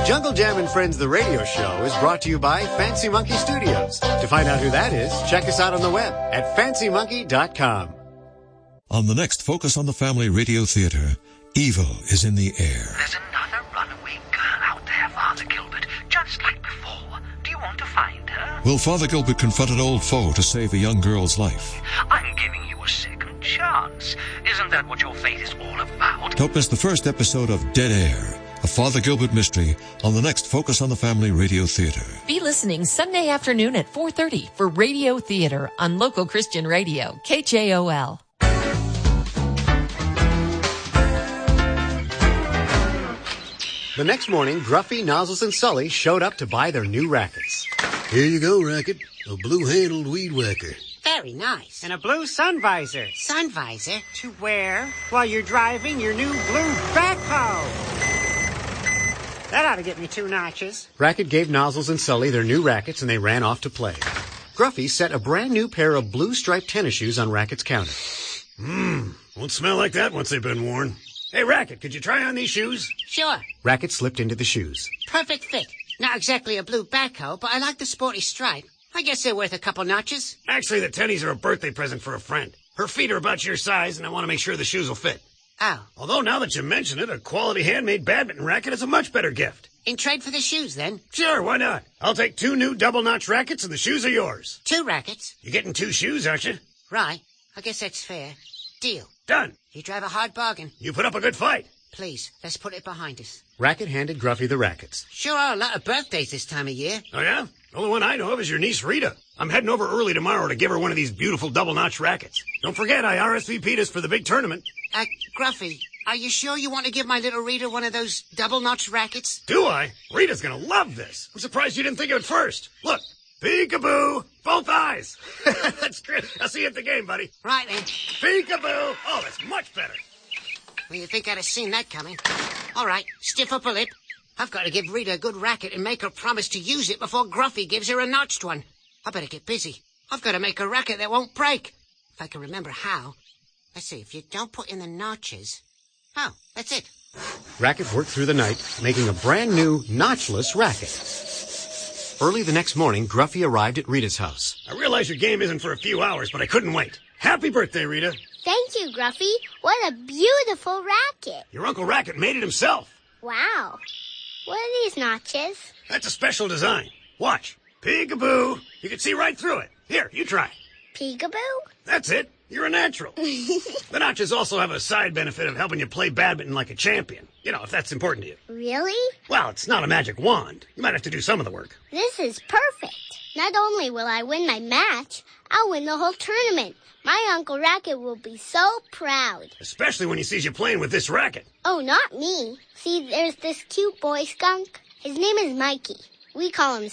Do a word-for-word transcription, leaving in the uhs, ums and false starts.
Jungle Jam and Friends, the radio show, is brought to you by Fancy Monkey Studios. To find out who that is, check us out on the web at fancy monkey dot com. On the next Focus on the Family Radio Theater, evil is in the air. There's another runaway girl out there, Father Gilbert, just like before. Do you want to find her? Will Father Gilbert confront an old foe to save a young girl's life? I'm giving you a second chance. Isn't that what your fate is all about? Don't miss the first episode of Dead Air, a Father Gilbert mystery, on the next Focus on the Family Radio Theater. Be listening Sunday afternoon at four thirty for Radio Theater on local Christian radio, K J O L. The next morning, Gruffy, Nozzles, and Sully showed up to buy their new rackets. Here you go, Racket. A blue-handled weed whacker. Very nice. And a blue sun visor. Sun visor? To wear while you're driving your new blue backhoe. That ought to get me two notches. Racket gave Nozzles and Sully their new rackets, and they ran off to play. Gruffy set a brand new pair of blue striped tennis shoes on Racket's counter. Mmm, won't smell like that once they've been worn. Hey, Racket, could you try on these shoes? Sure. Racket slipped into the shoes. Perfect fit. Not exactly a blue backhoe, but I like the sporty stripe. I guess they're worth a couple notches. Actually, the tennies are a birthday present for a friend. Her feet are about your size, and I want to make sure the shoes will fit. Oh. Although, now that you mention it, a quality handmade badminton racket is a much better gift. In trade for the shoes, then? Sure, why not? I'll take two new double-notch rackets, and the shoes are yours. Two rackets? You're getting two shoes, aren't you? Right. I guess that's fair. Deal. Done. You drive a hard bargain. You put up a good fight. Please, let's put it behind us. Racket handed Gruffy the rackets. Sure are a lot of birthdays this time of year. Oh, yeah? The only one I know of is your niece, Rita. I'm heading over early tomorrow to give her one of these beautiful double-notch rackets. Don't forget, I R S V P'd us for the big tournament. Uh, Gruffy, are you sure you want to give my little Rita one of those double-notch rackets? Do I? Rita's gonna love this. I'm surprised you didn't think of it first. Look, peekaboo, both eyes. That's great. I'll see you at the game, buddy. Right, then. Peekaboo. Oh, that's much better. Well, you think I'd have seen that coming. All right, stiff upper lip. I've got to give Rita a good racket and make her promise to use it before Gruffy gives her a notched one. I better get busy. I've got to make a racket that won't break. If I can remember how. Let's see, if you don't put in the notches... Oh, that's it. Racket worked through the night, making a brand new, notchless racket. Early the next morning, Gruffy arrived at Rita's house. I realize your game isn't for a few hours, but I couldn't wait. Happy birthday, Rita. Thank you, Gruffy. What a beautiful racket. Your Uncle Racket made it himself. Wow. What are these notches? That's a special design. Watch. Peekaboo. You can see right through it. Here, you try. Peekaboo? That's it. You're a natural. The notches also have a side benefit of helping you play badminton like a champion. You know, if that's important to you. Really? Well, it's not a magic wand. You might have to do some of the work. This is perfect. Not only will I win my match, I'll win the whole tournament. My Uncle Racket will be so proud. Especially when he sees you playing with this racket. Oh, not me. See, there's this cute boy skunk. His name is Mikey. We call him